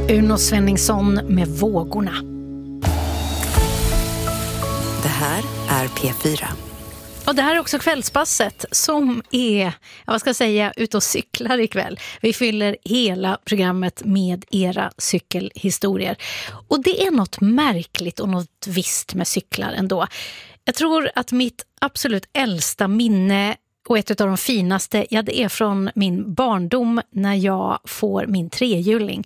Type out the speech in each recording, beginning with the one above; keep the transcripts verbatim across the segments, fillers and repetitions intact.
Uno Svenningsson med Vågorna. Det här är P fyra. Och det här är också Kvällspasset som är, vad ska jag säga, ut och cyklar ikväll. Vi fyller hela programmet med era cykelhistorier. Och det är något märkligt och något visst med cyklar ändå. Jag tror att mitt absolut äldsta minne och ett av de finaste, ja, det är från min barndom när jag får min trehjuling.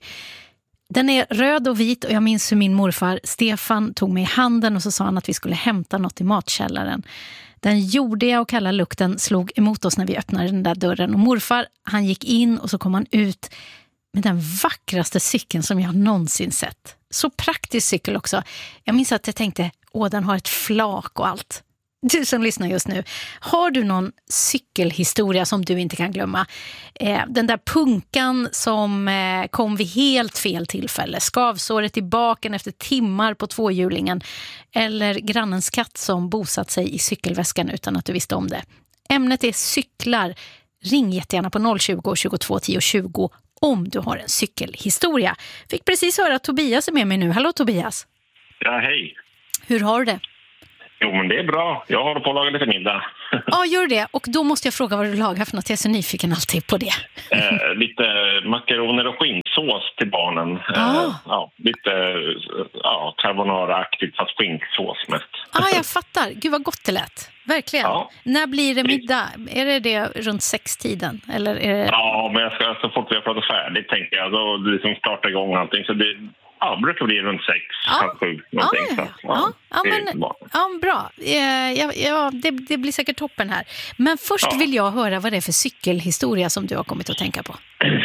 Den är röd och vit och jag minns hur min morfar Stefan tog mig i handen och så sa han att vi skulle hämta något i matkällaren. Den jordiga och kalla lukten slog emot oss när vi öppnade den där dörren. Och morfar, han gick in och så kom han ut med den vackraste cykeln som jag någonsin sett. Så praktisk cykel också. Jag minns att jag tänkte, åh, den har ett flak och allt. Du som lyssnar just nu, har du någon cykelhistoria som du inte kan glömma? Eh, den där punkan som eh, kom vid helt fel tillfälle, skavsåret i baken efter timmar på tvåhjulingen, eller grannens katt som bosatt sig i cykelväskan utan att du visste om det. Ämnet är cyklar. Ring jättegärna på noll tjugo, tjugotvå, tio, tjugo om du har en cykelhistoria. Fick precis höra att Tobias är med mig nu. Hallå Tobias. Ja, hej. Hur har du det? Jo, men det är bra. Jag håller på att laga lite middag. Ja, gör det. Och då måste jag fråga vad du lagar för något. Jag är så nyfiken alltid på det. Eh, lite makaroner och skinksås till barnen. Ah. Eh, ja, lite ja, carbonara-aktigt fast skinksås mest. Ja, ah, jag fattar. Gud vad gott det lät. Verkligen. Ja. När blir det middag? Är det det runt sextiden? Eller är det... Ja, men jag ska, så fort vi har pratat färdigt tänker jag. Då liksom starta igång allting. Så det... Ja, det brukar bli runt sex, halv sju, någonting. Ja, ja. Så, ja, ja, men, ja, bra. Ja, ja, det, det blir säkert toppen här. Men först ja. vill jag höra vad det är för cykelhistoria som du har kommit att tänka på.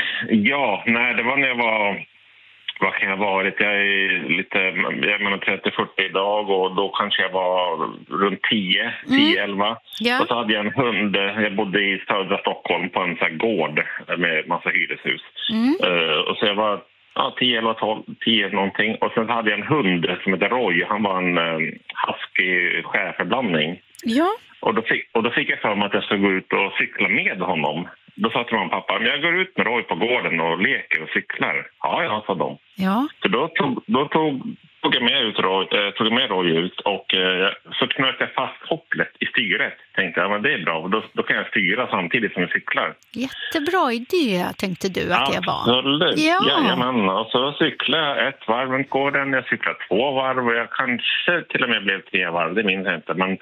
Ja, nej, det var när jag var... Vad kan jag vara? Jag är lite, jag menar trettio fyrtio idag och då kanske jag var runt tio, tio elva. Ja. Och så hade jag en hund. Jag bodde i södra Stockholm på en sån här gård med massa hyreshus. Mm. Uh, och så jag var... Ja, tio eller tolv, tio någonting. Och sen hade jag en hund som heter Roy. Han var en um, husky schäferblandning. Ja. Och då, fick, och då fick jag för mig att jag skulle gå ut och cykla med honom. Då sa till mamma och pappa, men jag går ut med Roy på gården och leker och cyklar. Ja, ja, sa de. Ja. Så då tog, då tog, tog, jag med ut Roy, äh, tog jag med Roy ut och äh, så knöt jag fast kopplet i styret. Tänkte jag, men det är bra. Då, då kan jag styra samtidigt som jag cyklar. Jättebra idé, tänkte du att det var. Absolut. Ja. Jajamän. Och så cyklade jag ett varv runt gården. Jag cyklade två varv och jag kanske till och med blev tre varv. Det minns jag inte, men...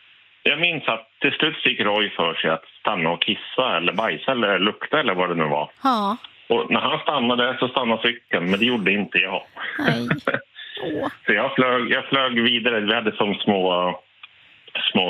Jag minns att till slut fick Roy för sig att stanna och kissa eller bajsa eller lukta eller vad det nu var. Ja. Och när han stannade så stannade cykeln, men det gjorde inte jag. Nej. Oh. Så jag flög, jag flög vidare. Vi hade som små, små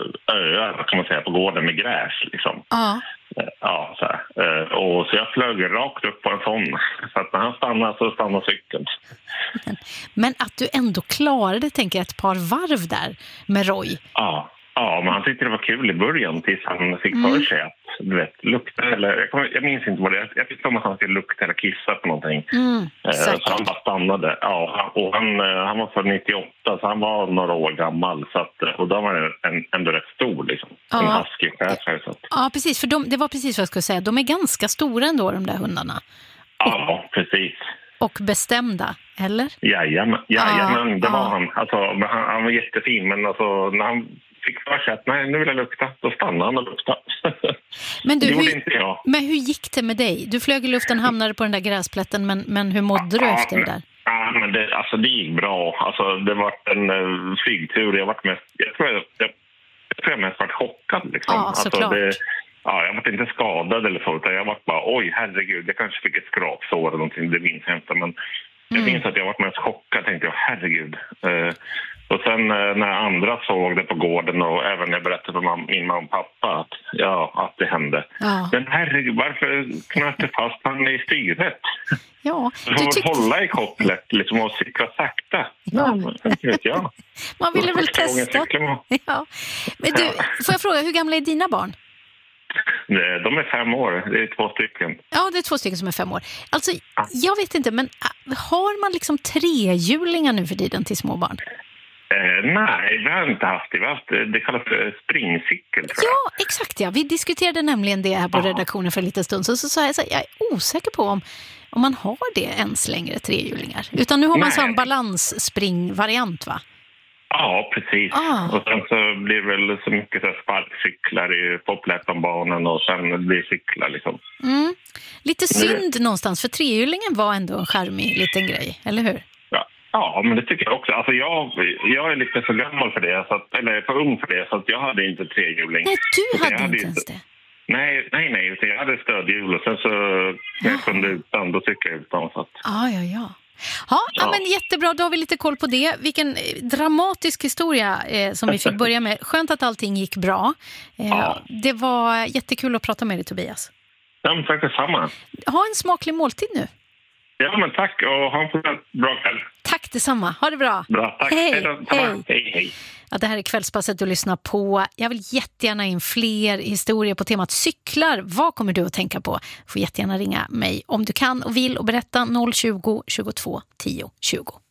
öar kan man säga på gården med gräs liksom. Ja. Ja, så här. Och så jag flög rakt upp på en sån. Så att när han stannade så stannade cykeln. Men, men att du ändå klarade, tänker jag, ett par varv där med Roy. Ja. Ja, men han tyckte det var kul i början tills han fick mm. för sig att, du vet, lukta eller... Jag, kom, jag minns inte vad det är. Jag fick om att han skulle lukta eller kissa på någonting. Mm, eh, så han bara stannade. Ja, och han, han var för nittioåtta, så han var några år gammal. Så att, och då var det en, ändå rätt stor, liksom. Ja. En husky schäfer. Så att... Ja, precis. För de, det var precis vad jag skulle säga. De är ganska stora ändå, de där hundarna. Ja, och, precis. Och bestämda, eller? Jajamän, jajamän ja, det var ja. han. Alltså, han. Han var jättefin, men alltså, när han... fick för sig att nej, nu vill jag lukta. Då stannade han och luktade. Men, du, det gjorde hur, inte jag. Men hur gick det med dig? Du flög i luften, hamnade på den där gräsplätten, men, men hur mådde du ja, efter det där? Ja, men det, alltså, det gick bra. Alltså, det var en uh, flygtur. Jag, var mest, jag, tror jag, jag, jag tror jag mest var chockad. Liksom. Ja, såklart. Alltså, det, ja, jag var inte skadad eller så. Utan jag var bara, oj herregud, jag kanske fick ett skrapsår eller någonting. Det minns jag inte. Men jag minns mm. att jag var mest chockad. Tänkte jag, herregud. Uh, Och sen när andra såg det på gården och även jag berättade för mam- min mamma och pappa att, ja, att det hände. Ja. Men herregud, varför knöt det fast han i styret? Ja, du får tyckte... hålla i kopplet liksom, och cykla sakta. Ja. Ja, vet jag. Man ville väl testa. Ja. Men du, får jag fråga, hur gamla är dina barn? De är fem år, det är två stycken. Ja, det är två stycken som är fem år. Alltså, jag vet inte, men har man liksom trehjulingar nu för tiden till småbarn? Eh, nej, vi har inte haft det. Vi har haft, det kallas för springcykel, tror jag. Ja, exakt. Ja. Vi diskuterade nämligen det här på Aha. redaktionen för en liten stund. Så, så sa jag så jag är osäker på om, om man har det ens längre, trehjulingar. Utan nu har man sån balansspringvariant, va? Ja, precis. Ah. Och sen så blir det väl så mycket så sparkcyklar i poplättanbanan och sen blir cyklar liksom. Mm. Lite synd mm. någonstans, för trehjulingen var ändå en charmig liten grej, eller hur? Ja, ja men det tycker jag också. Alltså jag, jag är lite för gammal för det, så att, eller för ung för det, så att jag hade inte trehjuling. Nej, du hade, hade inte ens det? Nej, nej, nej. Jag hade stödhjul och sen så när jag kunde utan, då tycker jag utan. Så att... Ah, ja, ja. Ha, ja. ja, men jättebra, då har vi lite koll på det. Vilken dramatisk historia eh, som vi fick börja med. Skönt att allting gick bra. Eh, ja. Det var jättekul att prata med dig, Tobias. Ja, men tack detsamma. Ha en smaklig måltid nu. Ja, men tack och ha en bra kväll. Tack detsamma, ha det bra. Bra, tack. Hej, hej, då. hej. hej, hej. Ja, det här är Kvällspasset du lyssnar på. Jag vill jättegärna in fler historier på temat cyklar. Vad kommer du att tänka på? Får jättegärna ringa mig om du kan och vill och berätta noll tjugo, tjugotvå, tio, tjugo.